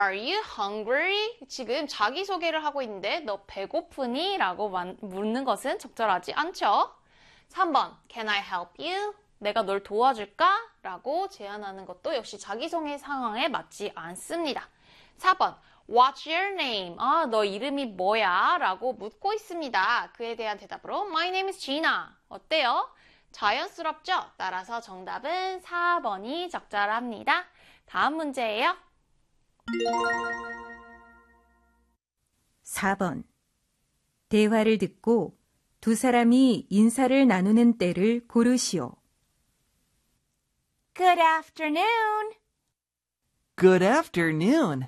Are you hungry? 지금 자기소개를 하고 있는데 너 배고프니? 라고 묻는 것은 적절하지 않죠. 3번 Can I help you? 내가 널 도와줄까? 라고 제안하는 것도 역시 자기소개 상황에 맞지 않습니다. 4번 What's your name? 너 이름이 뭐야? 라고 묻고 있습니다. 그에 대한 대답으로 My name is Gina. 어때요? 자연스럽죠? 따라서 정답은 4번이 적절합니다. 다음 문제예요. 4번. 대화를 듣고 두 사람이 인사를 나누는 때를 고르시오. Good afternoon. Good afternoon.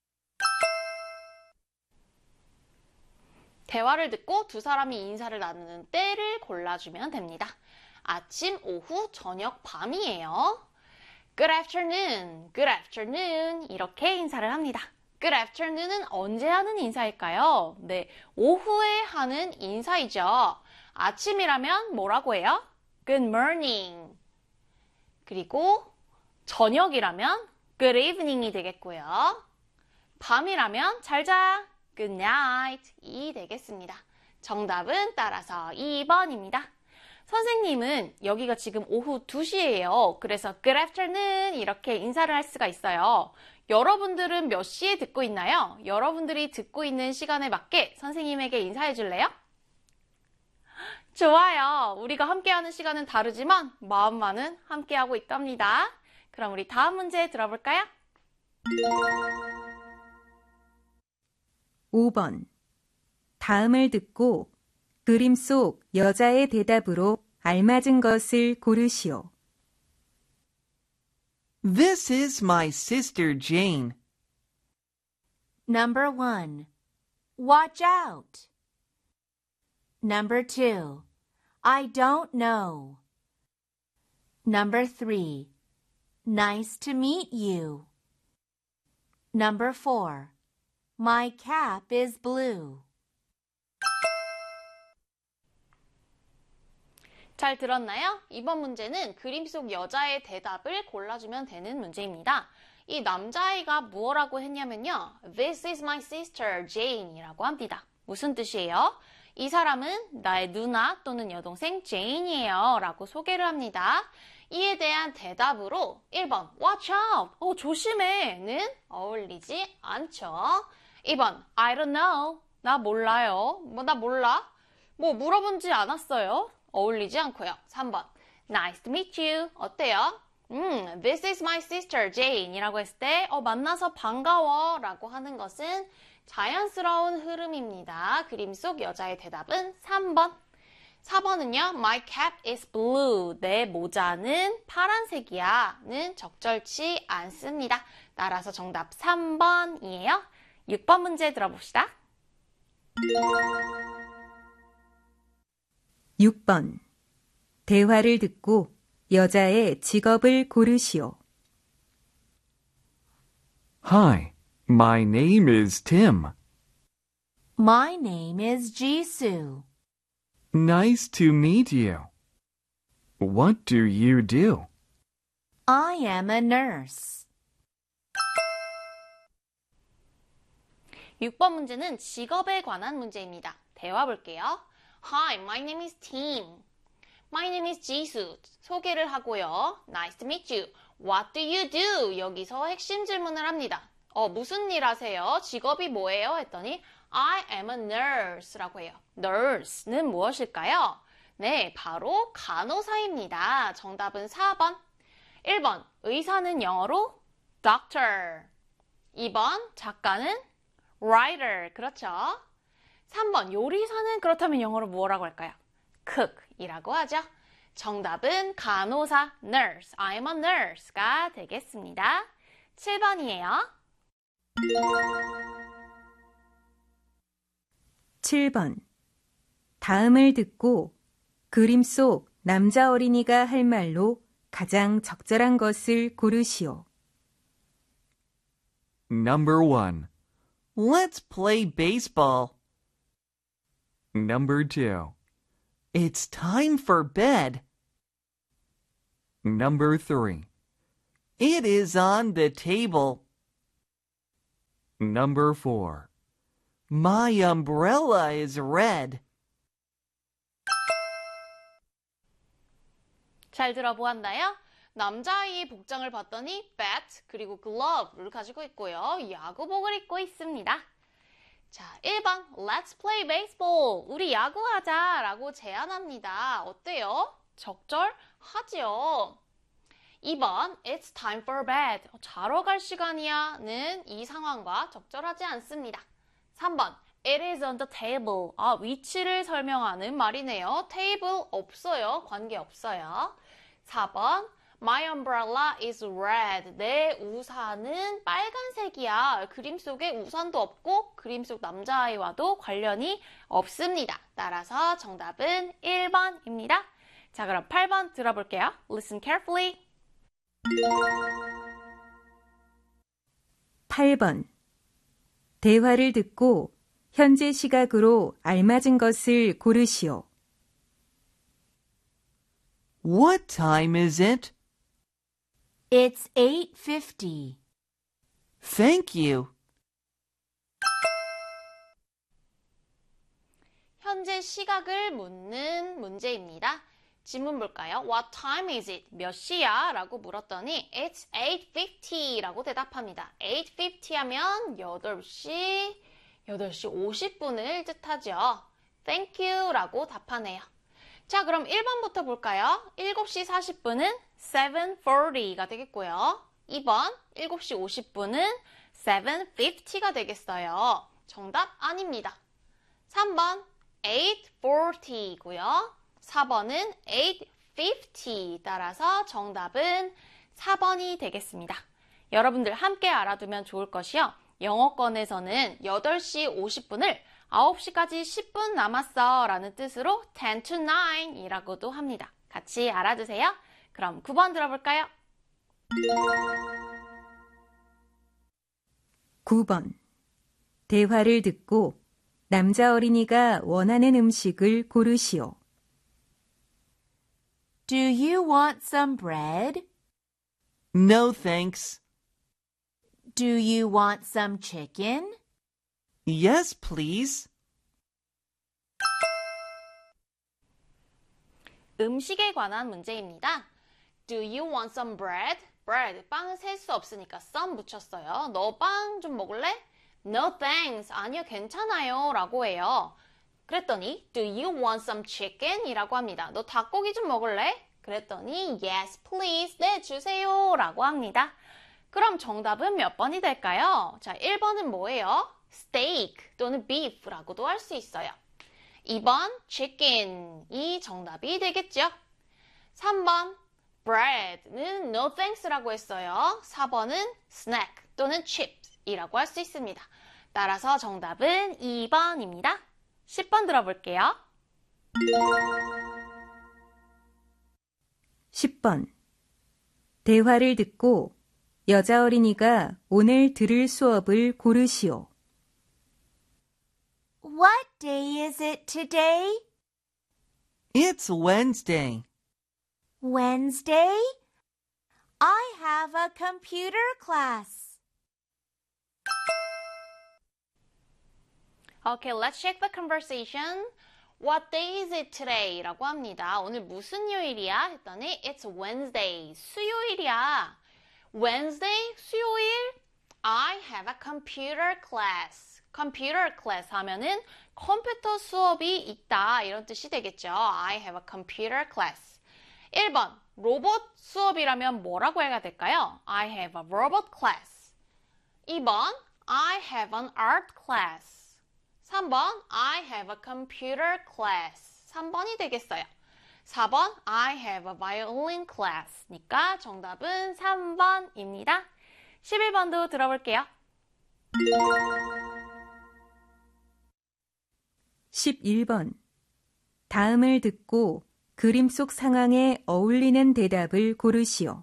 대화를 듣고 두 사람이 인사를 나누는 때를 골라주면 됩니다. 아침, 오후, 저녁, 밤이에요. Good afternoon, good afternoon 이렇게 인사를 합니다. Good afternoon은 언제 하는 인사일까요? 네, 오후에 하는 인사이죠. 아침이라면 뭐라고 해요? Good morning. 그리고 저녁이라면 Good evening이 되겠고요. 밤이라면 잘 자. Good night 이 되겠습니다. 정답은 따라서 2번입니다. 선생님은 여기가 지금 오후 2시예요. 그래서 Good afternoon 이렇게 인사를 할 수가 있어요. 여러분들은 몇 시에 듣고 있나요? 여러분들이 듣고 있는 시간에 맞게 선생님에게 인사해 줄래요? 좋아요. 우리가 함께하는 시간은 다르지만 마음만은 함께하고 있답니다. 그럼 우리 다음 문제 들어볼까요? 5번. 다음을 듣고 그림 속 여자의 대답으로 알맞은 것을 고르시오. This is my sister Jane. Number 1. Watch out. Number 2. I don't know. Number 3. Nice to meet you. Number 4. My cap is blue. 잘 들었나요? 이번 문제는 그림 속 여자의 대답을 골라주면 되는 문제입니다. 이 남자아이가 무엇라고 했냐면요. This is my sister Jane 이라고 합니다. 무슨 뜻이에요? 이 사람은 나의 누나 또는 여동생 제인이에요 라고 소개를 합니다. 이에 대한 대답으로 1번 Watch out! 조심해! 는 어울리지 않죠. 2번 I don't know. 나 몰라요. 나 몰라. 물어본지 않았어요. 어울리지 않고요. 3번 Nice to meet you. 어때요? This is my sister Jane 이라고 했을 때 만나서 반가워 라고 하는 것은 자연스러운 흐름입니다. 그림 속 여자의 대답은 3번. 4번은요. My cap is blue. 내 모자는 파란색이야. 는 적절치 않습니다. 따라서 정답 3번이에요. 6번 문제 들어봅시다. 6번. 대화를 듣고 여자의 직업을 고르시오. Hi, my name is Tim. My name is Jisoo. Nice to meet you. What do you do? I am a nurse. 6번 문제는 직업에 관한 문제입니다. 대화 볼게요. Hi, my name is Tim. My name is Jisoo. 소개를 하고요. Nice to meet you. What do you do? 여기서 핵심 질문을 합니다. 무슨 일 하세요? 직업이 뭐예요? 했더니 I am a nurse라고 해요. nurse는 무엇일까요? 네, 바로 간호사입니다. 정답은 4번. 1번, 의사는 영어로 doctor. 2번, 작가는 writer. 그렇죠? 3번, 요리사는 그렇다면 영어로 뭐라고 할까요? cook이라고 하죠. 정답은 간호사, nurse. I'm a nurse가 되겠습니다. 7번이에요. 7번. 다음을 듣고 그림 속 남자 어린이가 할 말로 가장 적절한 것을 고르시오. Number 1. Let's play baseball. Number 2. It's time for bed. Number 3. It is on the table. Number 4. My umbrella is red. 잘 들어보았나요? 남자아이의 복장을 봤더니 bat 그리고 glove를 가지고 있고요. 야구복을 입고 있습니다. 자, 1번 Let's play baseball. 우리 야구하자 라고 제안합니다. 어때요? 적절하지요. 2번 It's time for bed. 자러 갈 시간이야 는 이 상황과 적절하지 않습니다. 3번 It is on the table. 위치를 설명하는 말이네요. 테이블 없어요. 관계없어요. 4번 My umbrella is red. 내 우산은 빨간색이야. 그림 속에 우산도 없고 그림 속 남자아이와도 관련이 없습니다. 따라서 정답은 1번입니다. 자, 그럼 8번 들어볼게요. Listen carefully. 8번. 대화를 듣고 현재 시각으로 알맞은 것을 고르시오. What time is it? It's 8:50. Thank you. 현재 시각을 묻는 문제입니다. 질문 볼까요? What time is it? 몇 시야? 라고 물었더니 It's 8:50 라고 대답합니다. 8:50 하면 8시 50분을 뜻하죠. Thank you 라고 답하네요. 자, 그럼 1번부터 볼까요? 7시 40분은 7:40가 되겠고요. 2번 7시 50분은 7:50가 되겠어요. 정답 아닙니다. 3번 8:40이고요. 4번은 8:50 따라서 정답은 4번이 되겠습니다. 여러분들 함께 알아두면 좋을 것이요. 영어권에서는 8시 50분을 9시까지 10분 남았어 라는 뜻으로 10 to 9 이라고도 합니다. 같이 알아두세요. 그럼 9번 들어볼까요? 9번. 대화를 듣고 남자 어린이가 원하는 음식을 고르시오. Do you want some bread? No thanks. Do you want some chicken? Yes, please. 음식에 관한 문제입니다. Do you want some bread? bread, 빵은 셀 수 없으니까 some 붙였어요. 너 빵 좀 먹을래? No thanks, 아니요 괜찮아요 라고 해요. 그랬더니 Do you want some chicken? 이라고 합니다. 너 닭고기 좀 먹을래? 그랬더니 Yes, please, 네 주세요 라고 합니다. 그럼 정답은 몇 번이 될까요? 자, 1번은 뭐예요? steak 또는 beef라고도 할 수 있어요. 2번 chicken이 정답이 되겠죠. 3번 bread는 no thanks라고 했어요. 4번은 snack 또는 chips이라고 할 수 있습니다. 따라서 정답은 2번입니다. 10번 들어볼게요. 10번. 대화를 듣고 여자 어린이가 오늘 들을 수업을 고르시오. What day is it today? It's Wednesday. Wednesday? I have a computer class. Okay, let's check the conversation. What day is it today? 라고 합니다. 오늘 무슨 요일이야? 했더니 It's Wednesday. 수요일이야. Wednesday, 수요일. I have a computer class. computer class 하면은 컴퓨터 수업이 있다 이런 뜻이 되겠죠. I have a computer class. 1번, 로봇 수업이라면 뭐라고 해야 될까요? I have a robot class. 2번, I have an art class. 3번, I have a computer class. 3번이 되겠어요. 4번, I have a violin class. 니까 정답은 3번입니다. 11번도 들어볼게요. 11번. 다음을 듣고 그림 속 상황에 어울리는 대답을 고르시오.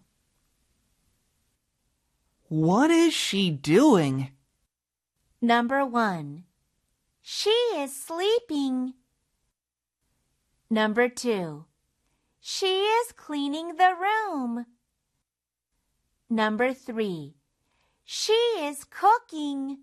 What is she doing? Number 1. She is sleeping. Number 2. She is cleaning the room. Number 3. She is cooking.